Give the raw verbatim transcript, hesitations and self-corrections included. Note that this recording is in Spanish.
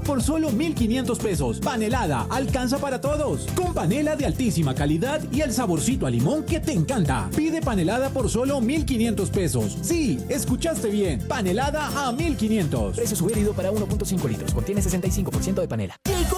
por solo mil quinientos pesos. Panelada, alcanza para todos. Con panela de altísima calidad y el saborcito a limón que te encanta. Pide panelada por solo mil quinientos pesos. Sí, escuchaste bien. Panelada a mil quinientos. Precio sugerido para uno punto cinco litros. Contiene sesenta y cinco por ciento de panela.